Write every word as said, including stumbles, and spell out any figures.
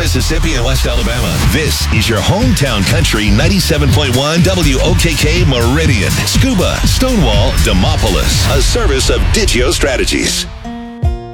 Mississippi and West Alabama. This is your hometown country ninety-seven point one W O K K Meridian, Scuba, Stonewall, Demopolis. A service of Digio Strategies.